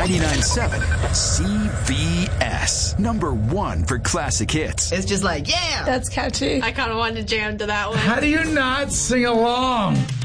99.7 CBS. #1 for classic hits. It's just like, yeah! That's catchy. I kind of wanted to jam to that one. How do you not sing along?